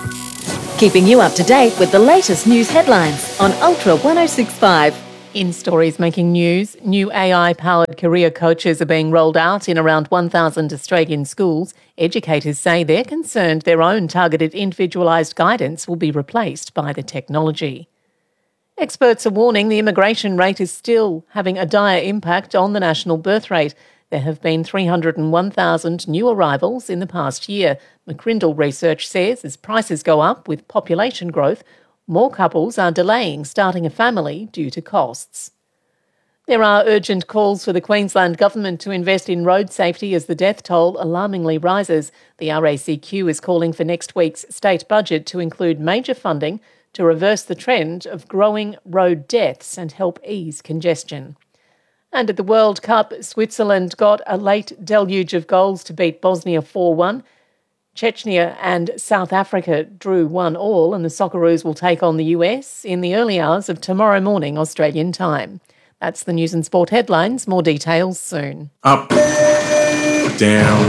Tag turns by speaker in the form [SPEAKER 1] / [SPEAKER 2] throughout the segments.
[SPEAKER 1] Keeping you up to date with the latest news headlines on Ultra 1065.
[SPEAKER 2] In stories making news, new AI-powered career coaches are being rolled out in around 1,000 Australian schools. Educators say they're concerned their own targeted individualised guidance will be replaced by the technology. Experts are warning the immigration rate is still having a dire impact on the national birth rate. There have been 301,000 new arrivals in the past year. McCrindle research says as prices go up with population growth, more couples are delaying starting a family due to costs. There are urgent calls for the Queensland Government to invest in road safety as the death toll alarmingly rises. The RACQ is calling for next week's state budget to include major funding to reverse the trend of growing road deaths and help ease congestion. And at the World Cup, Switzerland got a late deluge of goals to beat Bosnia 4-1. Chechnya and South Africa drew 1-1, and the Socceroos will take on the US in the early hours of tomorrow morning Australian time. That's the news and sport headlines. More details soon.
[SPEAKER 3] Up, down,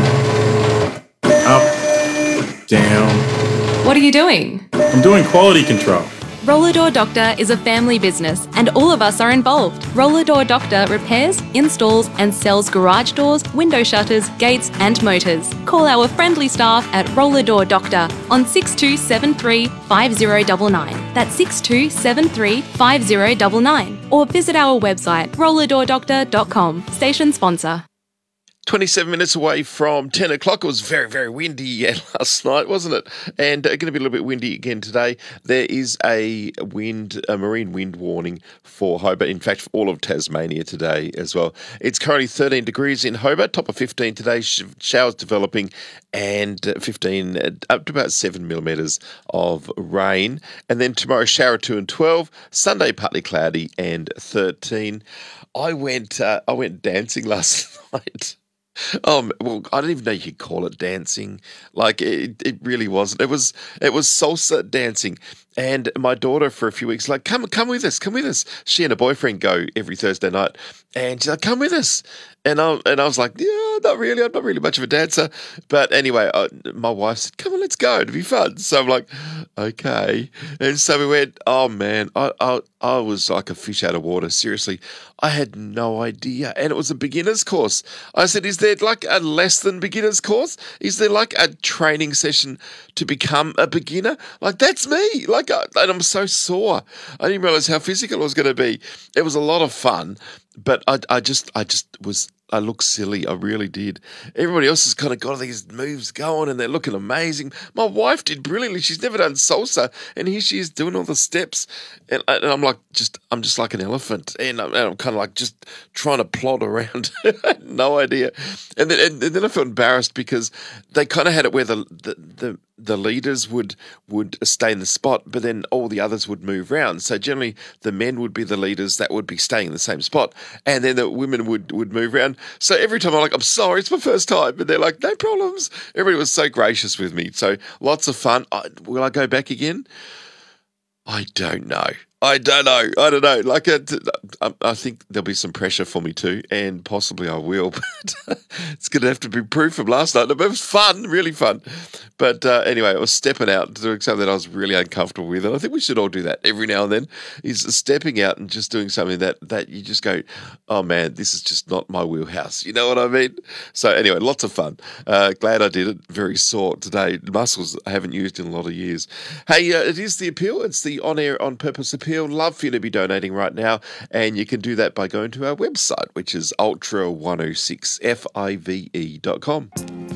[SPEAKER 3] up, down.
[SPEAKER 4] What are you doing?
[SPEAKER 3] I'm doing quality control.
[SPEAKER 4] Roller Door Doctor is a family business and all of us are involved. Roller Door Doctor repairs, installs and sells garage doors, window shutters, gates and motors. Call our friendly staff at Roller Door Doctor on 6273 5099. That's 6273 5099. Or visit our website rollerdoordoctor.com. Station sponsor.
[SPEAKER 5] 27 minutes away from 10 o'clock. It was very, very windy last night, wasn't it? And going to be a little bit windy again today. There is a marine wind warning for Hobart. In fact, for all of Tasmania today as well. It's currently 13 degrees in Hobart, top of 15 today. Showers developing and 15 up to about 7 millimetres of rain. And then tomorrow, shower 2 and 12. Sunday, partly cloudy and 13. I went dancing last night. Well, I don't even know you could call it dancing. Like it really wasn't. It was salsa dancing. And my daughter for a few weeks, like, come with us. She and her boyfriend go every Thursday night. And she's like, come with us. And I was like, yeah, not really. I'm not really much of a dancer. But anyway, my wife said, come on, let's go. It'll be fun. So I'm like, okay. And so we went, oh man, I was like a fish out of water. Seriously, I had no idea. And it was a beginner's course. I said, is there like a less than beginner's course? Is there like a training session to become a beginner? Like, that's me. Like, and I'm so sore. I didn't realize how physical it was going to be. It was a lot of fun, but I looked silly. I really did. Everybody else has kind of got these moves going and they're looking amazing. My wife did brilliantly. She's never done salsa, and here she is doing all the steps. And I'm just like an elephant, and I'm kind of like just trying to plod around. I had no idea. And then I felt embarrassed because they kind of had it where the leaders would stay in the spot, but then all the others would move around. So generally, the men would be the leaders that would be staying in the same spot, and then the women would move around. So every time I'm like, I'm sorry, it's my first time. And they're like, no problems. Everybody was so gracious with me. So lots of fun. Will I go back again? I don't know. I don't know. Like, I think there'll be some pressure for me too, and possibly I will. But it's going to have to be proof from last night. But it was fun, really fun. But anyway, I was stepping out and doing something that I was really uncomfortable with, and I think we should all do that every now and then. Is stepping out and just doing something that you just go, oh man, this is just not my wheelhouse. You know what I mean? So anyway, lots of fun. Glad I did it. Very sore today. Muscles I haven't used in a lot of years. Hey, it is The Appeal. It's the On Air On Purpose Appeal. Love for you to be donating right now, and you can do that by going to our website, which is ultra106five.com.